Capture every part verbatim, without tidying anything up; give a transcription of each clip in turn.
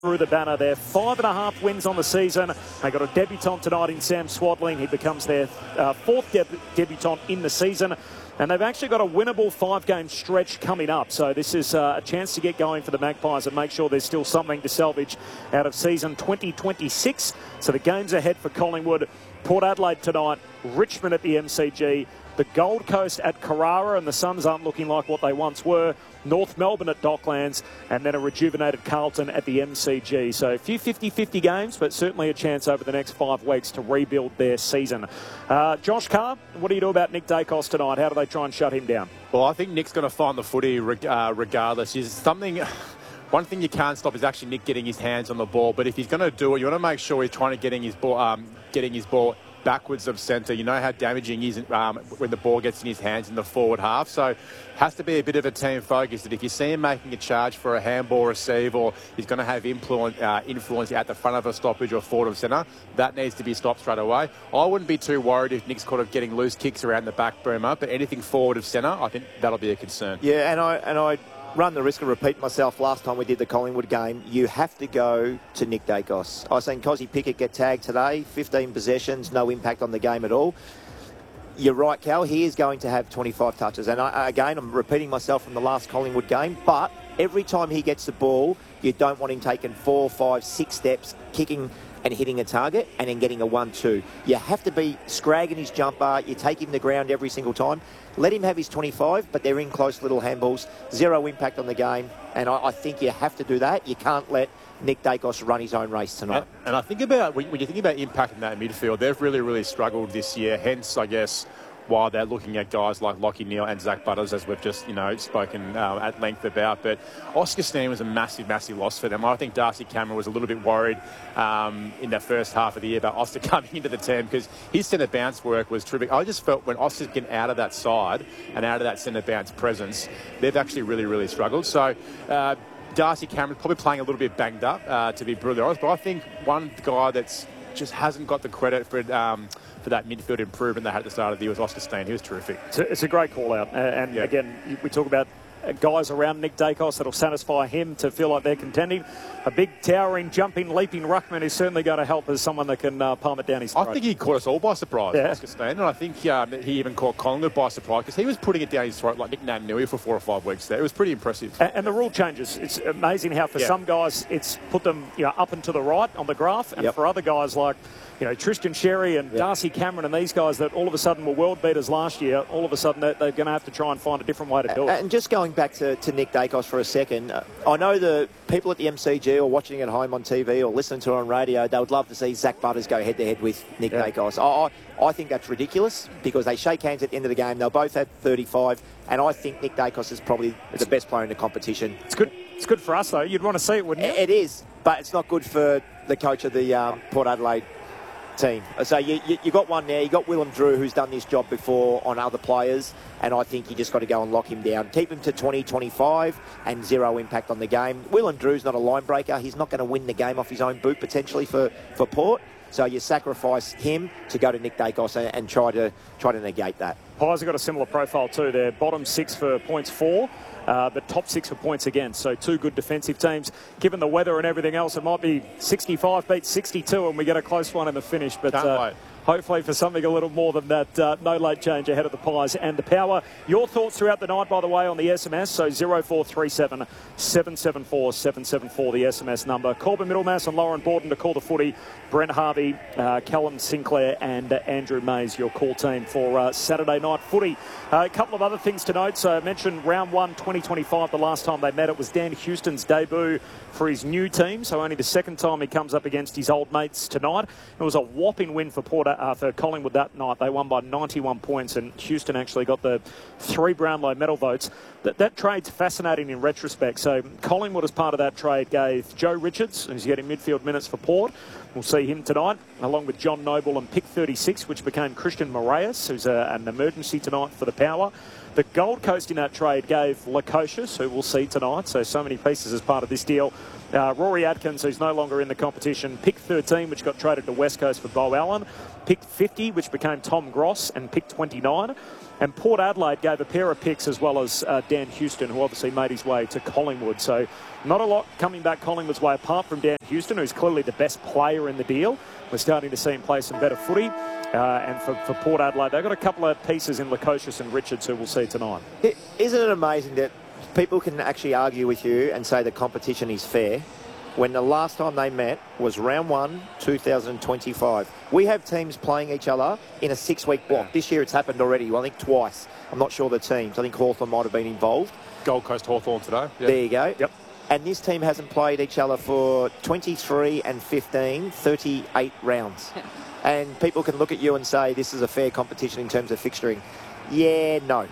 through the banner. They're five and a half wins on the season. They got a debutant tonight in Sam Swadling. He becomes their uh, fourth deb debutant in the season. And they've actually got a winnable five-game stretch coming up. So this is uh, a chance to get going for the Magpies and make sure there's still something to salvage out of season twenty twenty-six. So the games ahead for Collingwood. Port Adelaide tonight, Richmond at the M C G, the Gold Coast at Carrara, and the Suns aren't looking like what they once were. North Melbourne at Docklands, and then a rejuvenated Carlton at the M C G. So a few fifty fifty games, but certainly a chance over the next five weeks to rebuild their season. Uh, Josh Carr, what do you do about Nick Daicos tonight? How do they try and shut him down? Well, I think Nick's going to find the footy uh, regardless. Is something... One thing you can't stop is actually Nick getting his hands on the ball. But if he's going to do it, you want to make sure he's trying to getting his ball, um, getting his ball backwards of centre. You know how damaging he is um, when the ball gets in his hands in the forward half. So has to be a bit of a team focus that if you see him making a charge for a handball receive, or he's going to have influence, uh, influence at the front of a stoppage or forward of centre, that needs to be stopped straight away. I wouldn't be too worried if Nick's kind of getting loose kicks around the back boomer, but anything forward of centre, I think that'll be a concern. Yeah, and I and I run the risk of repeating myself last time we did the Collingwood game. You have to go to Nick Daicos. I was saying Cozzy Pickett get tagged today, fifteen possessions, no impact on the game at all. You're right, Cal, he is going to have twenty-five touches. And I, again, I'm repeating myself from the last Collingwood game, but every time he gets the ball, you don't want him taking four, five, six steps, kicking and hitting a target and then getting a one two. You have to be scragging his jumper. You take him to the ground every single time. Let him have his twenty-five, but they're in close little handballs. Zero impact on the game. And I, I think you have to do that. You can't let Nick Daicos run his own race tonight. And, and I think about, when you think about impact in that midfield, they've really, really struggled this year. Hence, I guess, while they're looking at guys like Lachie Neale and Zach Butters, as we've just, you know, spoken um, at length about. But Oscar Steen was a massive, massive loss for them. I think Darcy Cameron was a little bit worried um, in that first half of the year about Oscar coming into the team because his centre bounce work was terrific. I just felt when Oscar's getting out of that side and out of that centre bounce presence, they've actually really, really struggled. So uh, Darcy Cameron's probably playing a little bit banged up, uh, to be brutally honest. But I think one guy that's just hasn't got the credit for um, for that midfield improvement they had at the start of the year was Oscar Steen. He was terrific. It's a, it's a great call out. Uh, and yeah. again, we talk about guys around Nick Daicos that'll satisfy him to feel like they're contending. A big, towering, jumping, leaping ruckman is certainly going to help as someone that can uh, palm it down his throat. I think he caught us all by surprise, yeah. Oscar Steen, and I think um, he even caught Collingwood by surprise because he was putting it down his throat like Nick Naitanui for four or five weeks there. It was pretty impressive. And, and the rule changes. It's amazing how for yeah. some guys it's put them, you know, up and to the right on the graph, and yep. for other guys like, you know, Tristan Sherry and yep. Darcy Cameron and these guys that all of a sudden were world beaters last year, all of a sudden they're, they're going to have to try and find a different way to do it. And just going back to, to Nick Daicos for a second, uh, I know the people at the M C G or watching at home on T V or listening to it on radio, they would love to see Zach Butters go head-to-head with Nick yeah. Daicos. I, I, I think that's ridiculous because they shake hands at the end of the game. They'll both have thirty-five, and I think Nick Daicos is probably the best player in the competition. It's good. It's good for us, though. You'd want to see it, wouldn't you? It is, but it's not good for the coach of the um, Port Adelaide team. So you, you, you got one there. You got Willem Drew, who's done this job before on other players, and I think you just got to go and lock him down. Keep him to twenty, twenty-five and zero impact on the game. Willem Drew's not a line breaker. He's not going to win the game off his own boot potentially for, for Port. So you sacrifice him to go to Nick Daicos and, and try to try to negate that. Pies have got a similar profile too. They're bottom six for points for, uh, but top six for points against. So two good defensive teams. Given the weather and everything else, it might be sixty-five beats sixty-two and we get a close one in the finish. But uh, hopefully for something a little more than that. Uh, no late change ahead of the Pies and the Power. Your thoughts throughout the night, by the way, on the S M S. So zero four three seven, seven seven four, seven seven four, the S M S number. Corbin Middlemass and Lauren Borden to call the footy. Brent Harvey, uh, Callum Sinclair and uh, Andrew Mays, your call team for uh, Saturday night footy. Uh, a couple of other things to note. So I mentioned round one, twenty twenty-five, the last time they met. It was Dan Houston's debut for his new team. So only the second time he comes up against his old mates tonight. It was a whopping win for Port, uh, for Collingwood that night. They won by ninety-one points and Houston actually got the three Brownlow medal votes. That, that trade's fascinating in retrospect. So Collingwood, as part of that trade, gave Joe Richards, who's getting midfield minutes for Port. We'll see him tonight, along with John Noble and pick thirty-six, which became Christian Moraes, who's a, an emergency tonight for the Power. The Gold Coast in that trade gave Lukosius, who we'll see tonight. So, so many pieces as part of this deal. Uh, Rory Atkins, who's no longer in the competition, pick thirteen, which got traded to West Coast for Bo Allen. Pick fifty, which became Tom Gross, and pick twenty-nine. And Port Adelaide gave a pair of picks as well as uh, Dan Houston, who obviously made his way to Collingwood. So not a lot coming back Collingwood's way apart from Dan Houston, who's clearly the best player in the deal. We're starting to see him play some better footy. Uh, and for, for Port Adelaide, they've got a couple of pieces in Lukosius and Richards who we'll see tonight. Isn't it amazing that people can actually argue with you and say the competition is fair when the last time they met was round one, two thousand twenty-five. We have teams playing each other in a six-week block. Yeah. This year it's happened already, well, I think twice. I'm not sure the teams. I think Hawthorn might have been involved. Gold Coast Hawthorn today. Yep. There you go. Yep. And this team hasn't played each other for twenty-three and fifteen, thirty-eight rounds. And people can look at you and say this is a fair competition in terms of fixturing. Yeah, no.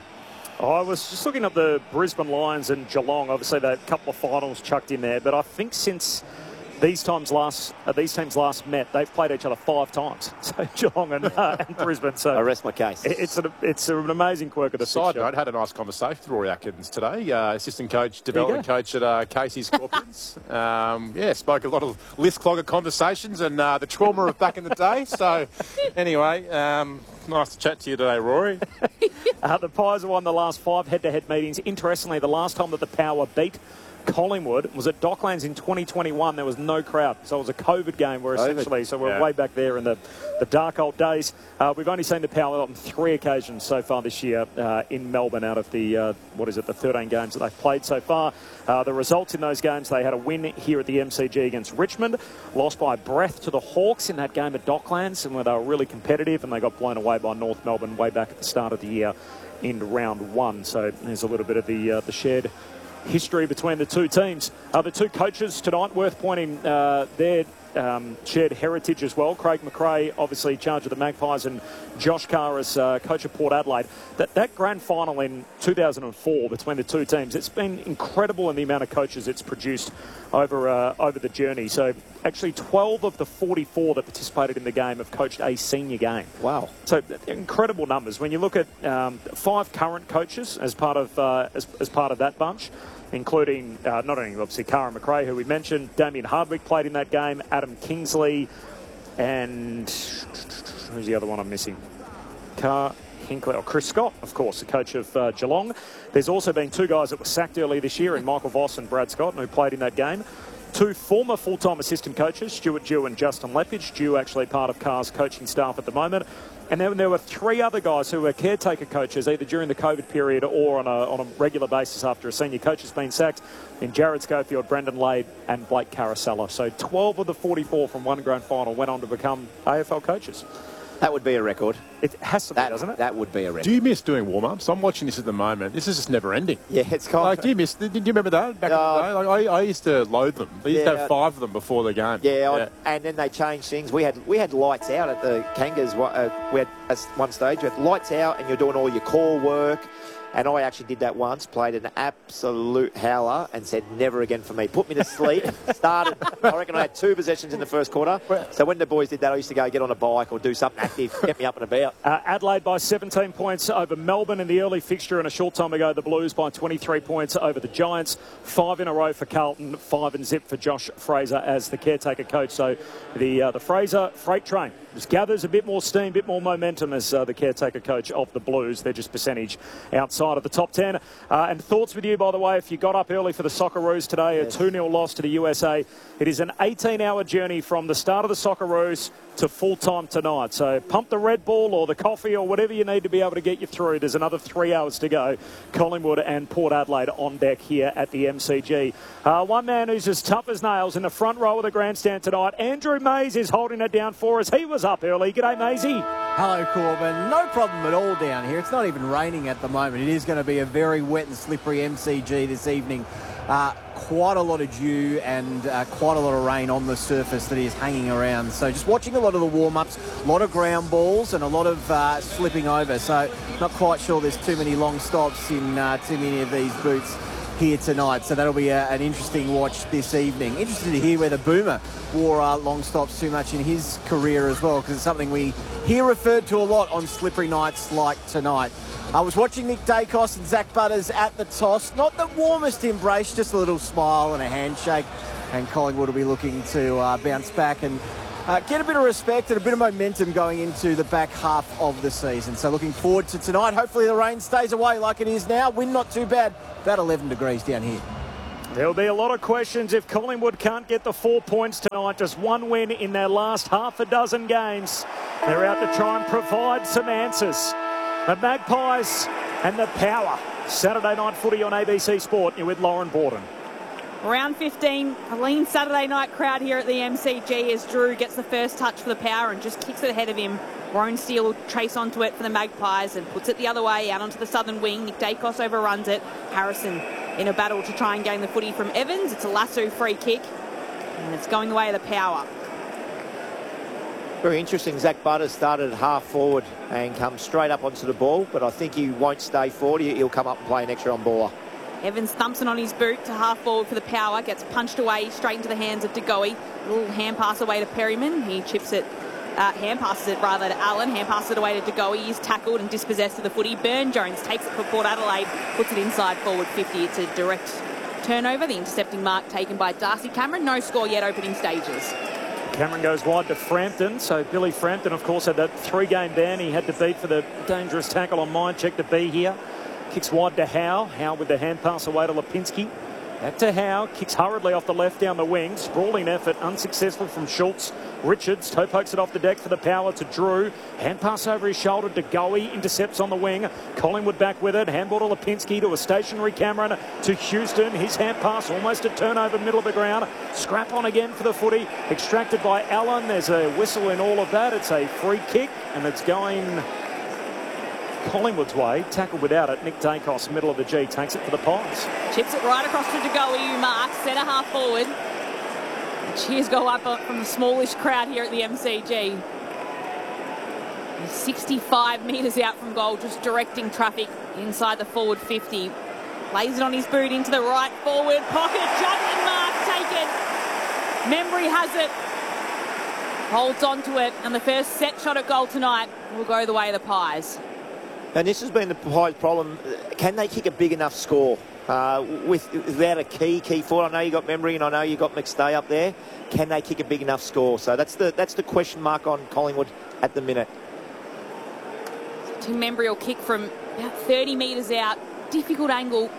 I was just looking at the Brisbane Lions and Geelong. Obviously, there are a couple of finals chucked in there. But I think since these times last, uh, these teams last met, they've played each other five times. So Geelong and, uh, and Brisbane. So I rest my case. It, it's, an, it's an amazing quirk of the Side fixture. note, had a nice conversation with Rory Atkins today, uh, assistant coach, development coach at uh, Casey Scorpions. um, yeah, spoke a lot of list clogger conversations and uh, the trauma of back in the day. So anyway, um, nice to chat to you today, Rory. uh, the Pies have won the last five head-to-head meetings. Interestingly, the last time that the Power beat Collingwood was at Docklands in twenty twenty-one. There was no crowd, so it was a COVID game. Where COVID. essentially, so we're Yeah. way back there in the, the dark old days. Uh, we've only seen the Power on three occasions so far this year uh, in Melbourne. Out of the uh, what is it, the thirteen games that they've played so far. Uh, the results in those games: they had a win here at the M C G against Richmond, lost by a breath to the Hawks in that game at Docklands, and where they were really competitive, and they got blown away by North Melbourne way back at the start of the year in round one. So there's a little bit of the uh, the shared history between the two teams. Uh, the two coaches tonight, worth pointing uh, their um, shared heritage as well. Craig McRae, obviously in charge of the Magpies, and Josh Carr as uh, coach of Port Adelaide. That, that grand final in two thousand four between the two teams, it's been incredible in the amount of coaches it's produced over uh, over the journey. So actually twelve of the forty-four that participated in the game have coached a senior game. Wow. So incredible numbers. When you look at um, five current coaches as part of uh, as, as part of that bunch, including uh, not only obviously Cara McRae, who we mentioned, Damien Hardwick played in that game, Adam Kingsley, and who's the other one I'm missing? Car Hinkley, or Chris Scott, of course, the coach of uh, Geelong. There's also been two guys that were sacked early this year in Michael Voss and Brad Scott, who played in that game. Two former full-time assistant coaches, Stuart Dew and Justin Lepage. Dew actually part of Carr's coaching staff at the moment. And then there were three other guys who were caretaker coaches, either during the COVID period or on a, on a regular basis after a senior coach has been sacked, in Jared Schofield, Brendan Lade and Blake Caracella. So twelve of the forty-four from one grand final went on to become A F L coaches. That would be a record. It has to be, That, doesn't it? that would be a record. Do you miss doing warm-ups? I'm watching this at the moment. This is just never ending. Yeah, it's kind Like, of... do you miss? Did you remember that back Uh, in the day? Like, I, I used to load them. They used to Yeah. have five of them before the game. Yeah, I- and then they changed things. We had we had lights out at the Kangas. Uh, we had at one stage we had lights out, and you're doing all your core work. And I actually did that once, played an absolute howler and said, never again for me. Put me to sleep. Started, I reckon I had two possessions in the first quarter. So when the boys did that, I used to go get on a bike or do something active, get me up and about. Uh, Adelaide by seventeen points over Melbourne in the early fixture, and a short time ago the Blues by twenty-three points over the Giants. Five in a row for Carlton, five and zip for Josh Fraser as the caretaker coach. So the uh, the Fraser freight train just gathers a bit more steam, a bit more momentum as uh, the caretaker coach of the Blues. They're just percentage outside of the top ten. Uh, and thoughts with you, by the way, if you got up early for the Socceroos today, a two nil loss to the U S A. It is an eighteen hour journey from the start of the Socceroos to full time tonight. So pump the Red Bull or the coffee or whatever you need to be able to get you through. There's another three hours to go. Collingwood and Port Adelaide on deck here at the M C G. Uh, one man who's as tough as nails in the front row of the grandstand tonight, Andrew Mays, is holding it down for us. He was up early. G'day, Maysy. Hello, Corbin. No problem at all down here. It's not even raining at the moment. It is going to be a very wet and slippery M C G this evening. Uh, quite a lot of dew and uh, quite a lot of rain on the surface that is hanging around. So just watching a lot of the warm-ups, a lot of ground balls and a lot of uh, slipping over. So not quite sure there's too many long stops in uh, too many of these boots here tonight. So that'll be a, an interesting watch this evening. Interested to hear whether Boomer wore uh, long stops too much in his career as well, because it's something we hear referred to a lot on slippery nights like tonight. I was watching Nick Dacos and Zach Butters at the toss. Not the warmest embrace, just a little smile and a handshake. And Collingwood will be looking to uh, bounce back and uh, get a bit of respect and a bit of momentum going into the back half of the season. So looking forward to tonight. Hopefully the rain stays away like it is now. Wind not too bad. About eleven degrees down here. There'll be a lot of questions if Collingwood can't get the four points tonight. Just one win in their last half a dozen games. They're out to try and provide some answers. The Magpies and the Power. Saturday night footy on A B C Sport. You're with Lauren Borden. Round fifteen, a lean Saturday night crowd here at the M C G as Drew gets the first touch for the Power and just kicks it ahead of him. Rowan Steele will trace onto it for the Magpies and puts it the other way out onto the southern wing. Nick Dacos overruns it. Harrison in a battle to try and gain the footy from Evans. It's a lasso free kick and it's going the way of the Power. Very interesting. Zach Butters started at half forward and comes straight up onto the ball, but I think he won't stay forward. He'll come up and play an extra on baller. Evans thumps it on his boot to half forward for the Power. Gets punched away straight into the hands of De Goey. A little hand pass away to Perryman. He chips it, uh, hand passes it rather to Allen. Hand passes it away to De Goey. He's tackled and dispossessed of the footy. Burne-Jones takes it for Port Adelaide. Puts it inside forward fifty. It's a direct turnover. The intercepting mark taken by Darcy Cameron. No score yet opening stages. Cameron goes wide to Frampton. So Billy Frampton, of course, had that three-game ban he had to beat for the dangerous tackle on Mindcheck to be here. Kicks wide to Howe. Howe with the hand pass away to Lipinski. Back to Howe. Kicks hurriedly off the left down the wing. Sprawling effort. Unsuccessful from Schultz. Richards toe pokes it off the deck for the Power to Drew. Hand pass over his shoulder to Goey. Intercepts on the wing. Collingwood back with it. Handball to Lipinski to a stationary Cameron to Houston. His hand pass almost a turnover middle of the ground. Scrap on again for the footy. Extracted by Allen. There's a whistle in all of that. It's a free kick and it's going Collingwood's way. Tackled without it. Nick Dacos, middle of the G, takes it for the Pies. Chips it right across to De Goey, who marks, centre half forward. Cheers go up from the smallish crowd here at the M C G. He's sixty-five metres out from goal, just directing traffic inside the forward fifty. Lays it on his boot into the right forward pocket. Juggling mark taken. Membry has it. Holds on to it. And the first set shot at goal tonight will go the way of the Pies. And this has been the Pies' problem. Can they kick a big enough score? Uh, with, without a key, key forward. I know you got Membry and I know you got McStay up there. Can they kick a big enough score? So that's the that's the question mark on Collingwood at the minute. Tim Membry will kick from about thirty metres out. Difficult angle.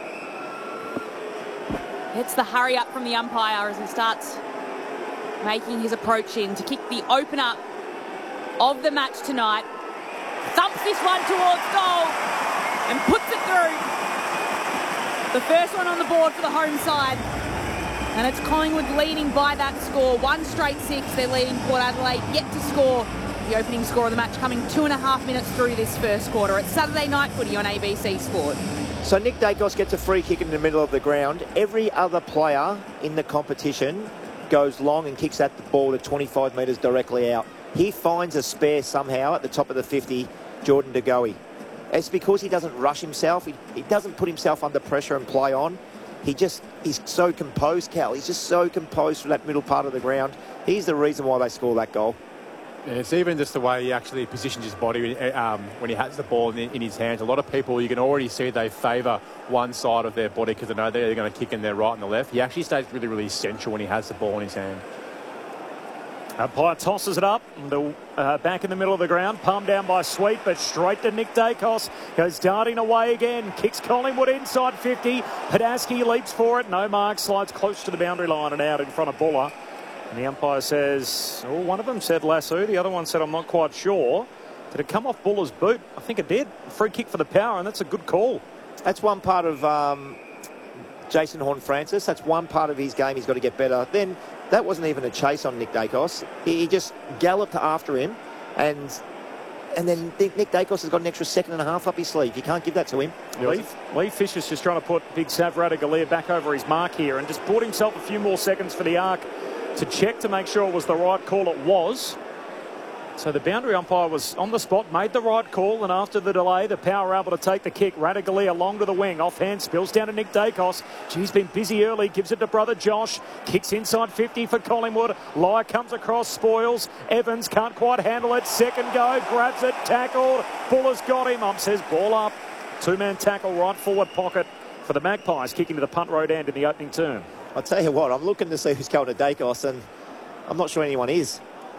Gets the hurry up from the umpire as he starts making his approach in to kick the opener of the match tonight. Thumps this one towards goal and puts it through. The first one on the board for the home side. And it's Collingwood leading by that score. One straight six. They're leading Port Adelaide yet to score. The opening score of the match coming two and a half minutes through this first quarter. It's Saturday night footy on A B C Sport. So Nick Dacos gets a free kick in the middle of the ground. Every other player in the competition goes long and kicks that ball to twenty-five metres directly out. He finds a spare somehow at the top of the fifty, Jordan De Goey. It's because he doesn't rush himself. He, he doesn't put himself under pressure and play on. He just, he's so composed, Cal. He's just so composed for that middle part of the ground. He's the reason why they score that goal. Yeah, it's even just the way he actually positions his body um, when he has the ball in, in his hands. A lot of people, you can already see they favour one side of their body because they know they're going to kick in their right and the left. He actually stays really, really central when he has the ball in his hand. Umpire tosses it up, the, uh, back in the middle of the ground, palmed down by Sweet, but straight to Nick Dacos, goes darting away again, kicks Collingwood inside fifty, Padaski leaps for it, no mark, slides close to the boundary line and out in front of Buller. And the umpire says, oh, one of them said lasso, the other one said I'm not quite sure. Did it come off Buller's boot? I think it did. Free kick for the Power, and that's a good call. That's one part of um, Jason Horne-Francis. That's one part of his game he's got to get better. Then that wasn't even a chase on Nick Dacos. He, he just galloped after him, and and then Nick Dacos has got an extra second and a half up his sleeve. You can't give that to him. Lee, Lee Fisher's just trying to put big Sav Radaglia back over his mark here and just bought himself a few more seconds for the arc to check to make sure it was the right call. It was. So the boundary umpire was on the spot, made the right call, and after the delay, the Power were able to take the kick. Radaglia along to the wing, offhand, spills down to Nick Dacos. He's been busy early, gives it to brother Josh. Kicks inside fifty for Collingwood. Lye comes across, spoils. Evans can't quite handle it. Second go, grabs it, tackled. Buller's got him. Ump says ball up. Two-man tackle, right forward pocket for the Magpies, kicking to the punt road end in the opening term. I'll tell you what, I'm looking to see who's going to Dacos, and I'm not sure anyone is.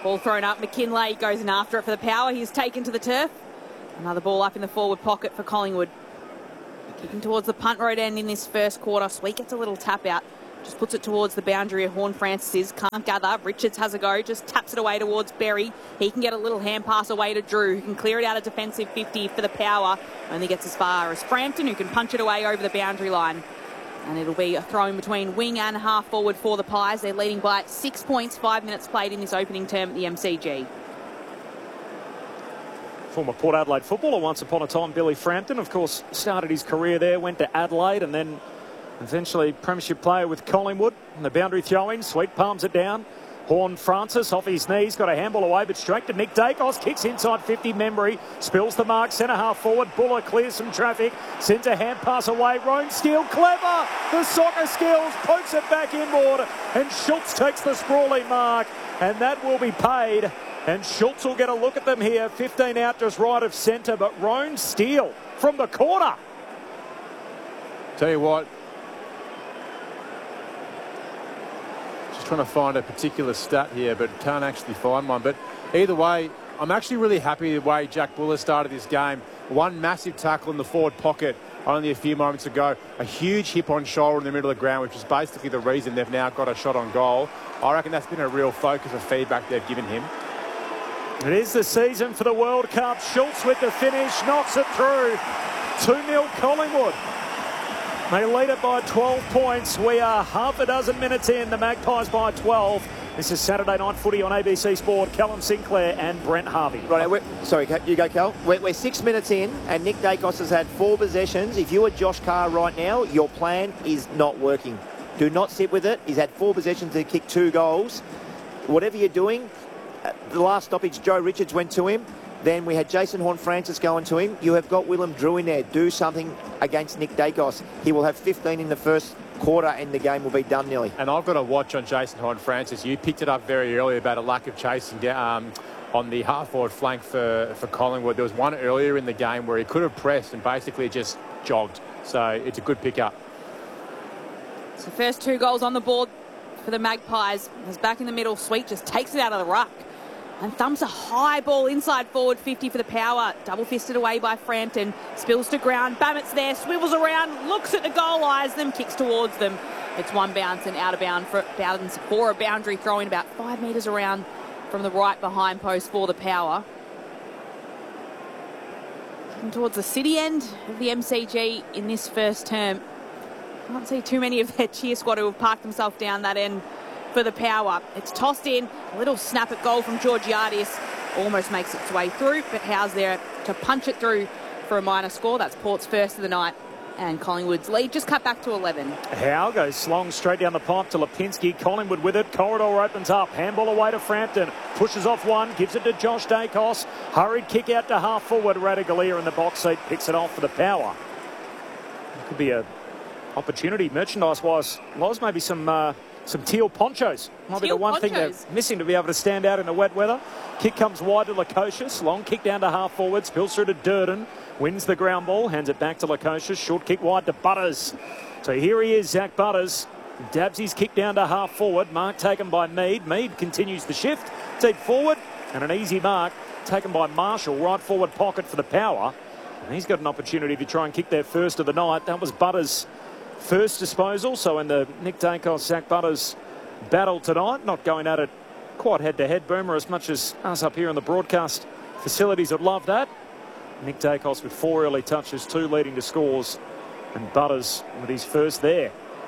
Ball thrown up. McKinlay goes in after it for the Power. He's taken to the turf. Another ball up in the forward pocket for Collingwood. Kicking towards the punt road end in this first quarter. Sweet gets a little tap out. Just puts it towards the boundary of Horne-Francis. Can't gather. Richards has a go. Just taps it away towards Berry. He can get a little hand pass away to Drew, who can clear it out of defensive fifty for the Power. Only gets as far as Frampton, who can punch it away over the boundary line. And it'll be a throw in between wing and half forward for the Pies. They're leading by six points, five minutes played in this opening term at the M C G. Former Port Adelaide footballer once upon a time, Billy Frampton, of course, started his career there, went to Adelaide and then eventually premiership player with Collingwood. And the boundary throw-in, Sweet palms it down. Horne-Francis off his knees, got a handball away, but straight to Nick Dacos, kicks inside fifty, Membry, spills the mark, centre half forward, Buller clears some traffic, sends a hand pass away, Roan Steele, clever, the soccer skills, pokes it back inboard, and Schultz takes the sprawling mark, and that will be paid, and Schultz will get a look at them here, fifteen out just right of centre, but Roan Steele from the corner. Tell you what, trying to find a particular stat here, but can't actually find one. But either way, I'm actually really happy the way Jack Buller started this game. One massive tackle in the forward pocket only a few moments ago. A huge hip on shoulder in the middle of the ground, which is basically the reason they've now got a shot on goal. I reckon that's been a real focus of feedback they've given him. It is the season for the World Cup. Schultz with the finish, knocks it through. two nil Collingwood. They lead it by twelve points. We are half a dozen minutes in. The Magpies by twelve. This is Saturday Night Footy on A B C Sport. Callum Sinclair and Brent Harvey. Right, we're, sorry, you go, Cal. We're, we're six minutes in, and Nick Dacos has had four possessions. If you are Josh Carr right now, your plan is not working. Do not sit with it. He's had four possessions to kick two goals. Whatever you're doing, the last stoppage, Joe Richards went to him. Then we had Jason Horne-Francis going to him. You have got Willem Drew in there. Do something against Nick Dacos. He will have fifteen in the first quarter and the game will be done nearly. And I've got a watch on Jason Horne-Francis. You picked it up very early about a lack of chasing down um, on the half-forward flank for, for Collingwood. There was one earlier in the game where he could have pressed and basically just jogged. So it's a good pick-up. So first two goals on the board for the Magpies. It's back in the middle. Sweet just takes it out of the ruck. And thumps a high ball inside forward fifty for the Power. Double fisted away by Frampton. Spills to ground. Babbitt's there. Swivels around. Looks at the goal. Eyes them. Kicks towards them. It's one bounce and out of bound for, bounds for a boundary throwing about five metres around from the right behind post for the Power. Looking towards the city end of the M C G in this first term. Can't see too many of their cheer squad who have parked themselves down that end for the Power. It's tossed in. A little snap at goal from Georgiadis. Almost makes its way through, but Howe's there to punch it through for a minor score. That's Port's first of the night. And Collingwood's lead just cut back to eleven. Howe goes long straight down the pipe to Lipinski. Collingwood with it. Corridor opens up. Handball away to Frampton. Pushes off one. Gives it to Josh Dacos. Hurried kick out to half forward. Radigalia in the box seat. Picks it off for the Power. It could be a opportunity merchandise-wise. Was maybe some... Uh, Some teal ponchos. Might teal be the one ponchos. thing they're missing to be able to stand out in the wet weather. Kick comes wide to Lukosius. Long kick down to half forward. Spills through to Durden. Wins the ground ball. Hands it back to Lukosius. Short kick wide to Butters. So here he is, Zach Butters. Dabs his kick down to half forward. Mark taken by Mead. Mead continues the shift. Deep forward. And an easy mark taken by Marshall. Right forward pocket for the Power. And he's got an opportunity to try and kick their first of the night. That was Butters' first disposal. So in the Nick Dacos, Zach Butters battle tonight, not going at it quite head-to-head, Boomer, as much as us up here in the broadcast facilities would love that. Nick Dacos with four early touches, two leading to scores, and Butters with his first there.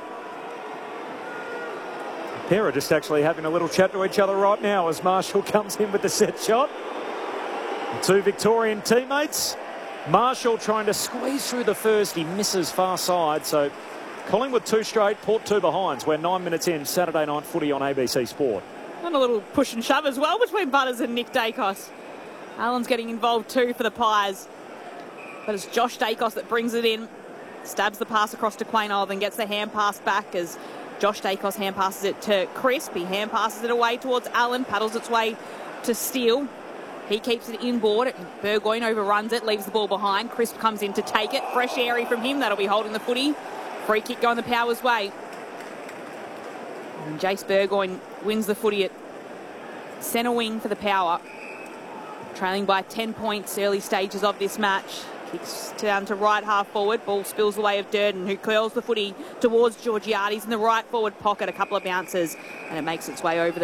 The pair are just actually having a little chat to each other right now as Marshall comes in with the set shot. And two Victorian teammates. Marshall trying to squeeze through the first. He misses far side, so Collingwood two straight, Port two behinds. We're nine minutes in. Saturday Night Footy on A B C Sport. And a little push and shove as well between Butters and Nick Dacos. Allen's getting involved too for the Pies. But it's Josh Dacos that brings it in. Stabs the pass across to Quain Oliver and gets the hand pass back as Josh Dacos hand passes it to Crisp. He hand passes it away towards Allen. Paddles its way to Steele. He keeps it inboard. Burgoyne overruns it, leaves the ball behind. Crisp comes in to take it. Fresh airy from him. That'll be holding the footy. Free kick going the Power's way. And Jace Burgoyne wins the footy at centre wing for the Power. Trailing by ten points early stages of this match. Kicks down to right half forward. Ball spills the way of Durden, who curls the footy towards Georgiades in the right forward pocket. A couple of bounces, and it makes its way over the